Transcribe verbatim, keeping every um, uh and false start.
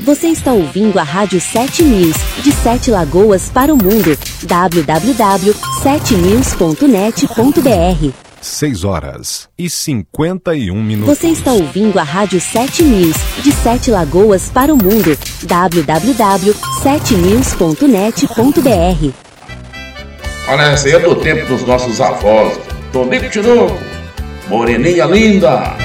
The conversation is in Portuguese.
Você está ouvindo a Rádio sete News, de Sete Lagoas para o mundo. w w w ponto sete news ponto net ponto b r. seis horas e cinquenta e um minutos. Você está ouvindo a Rádio sete News, de Sete Lagoas para o mundo. w w w ponto sete news ponto net ponto b r. Olha, essa aí é do tempo dos nossos avós. Tonico Tinoco, moreninha linda.